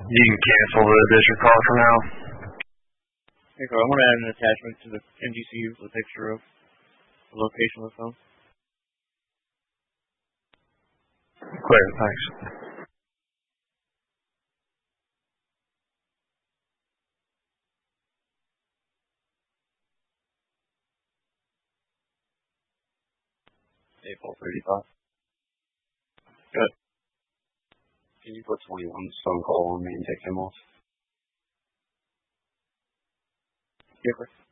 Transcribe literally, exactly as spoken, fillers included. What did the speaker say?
You can cancel the district call for now. Hey, Carl, I want to add an attachment to the M D C U with a picture of the location of the phone. Clear, thanks. April thirty-five. Good. Can you put twenty-one's phone call on me and take him off? Yeah,